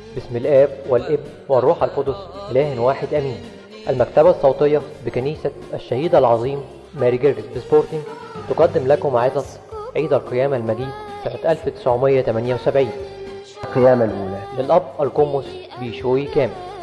بسم الآب والابن والروح القدس إله واحد أمين. المكتبة الصوتية بكنيسة الشهيد العظيم ماري جرجس بسبورتنج تقدم لكم عظة عيد القيامة المجيد سنة 1978 القيامة الأولى. للأب القمص بيشوي كامل.